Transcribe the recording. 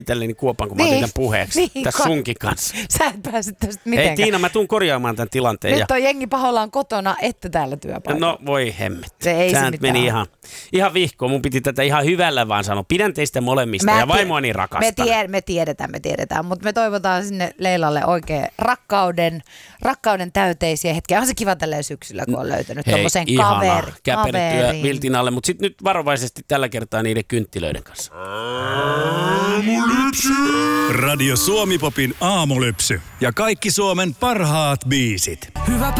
itselleni kuopan, kun mä otin tämän puheeksi tässä sunkin kanssa. Sä et pääse tästä mitenkään. Ei Tiina, mä tuun korjaamaan tämän tilanteen. Nyt on jengi pahoillaan kotona, että täällä työpaikalla. No voi hemmet. Se meni ihan vihkoon. Mun piti tätä ihan hyvällä vaan sanoa. Pidän teistä molemmista ja vaimoani rakastan. Me tiedetään, mutta me toivotaan sinne Leilalle oikein rakkauden täyteisiä hetkiä. On se kiva tälleen syksyllä, kun on löytänyt tommosen kaverin. Käpertyä viltin alle, mutta sitten nyt varovaisesti tällä kertaa niiden kynttilöiden kanssa. Radio Suomi-popin aamulypsy ja kaikki Suomen parhaat biisit. Hyvä